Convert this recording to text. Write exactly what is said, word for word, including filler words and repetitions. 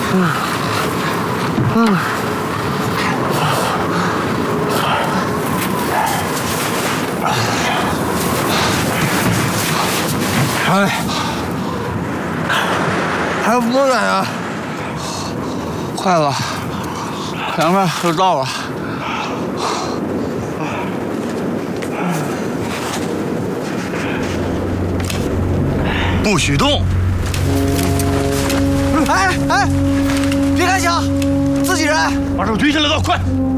嗯嗯。哎，还有多远啊？快了，前面就到了。 不许动！ 哎哎，别开枪，自己人！ 把手举起来，走，快！